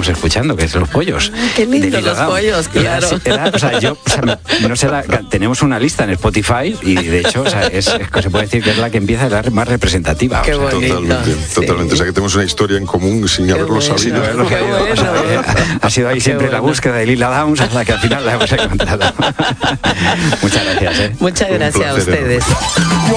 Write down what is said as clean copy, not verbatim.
estamos escuchando, que es Los Pollos. Qué lindo Los Pollos, claro. Tenemos una lista en Spotify y de hecho, se puede decir que es la que empieza a la más representativa. Qué bonito. Totalmente. O sea, que tenemos una historia en común sin haberlo sabido. Ha sido ahí siempre la búsqueda de Lila Downs hasta que al final la hemos encontrado. Muchas gracias. Muchas gracias a ustedes.